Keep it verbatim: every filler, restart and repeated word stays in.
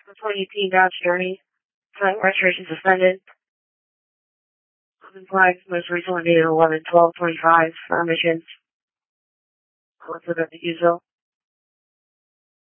The twenty eighteen Dodge Journey. Flight registration suspended. Open flights most recently dated eleven twelve twenty-five for emissions. Let's look at the usual.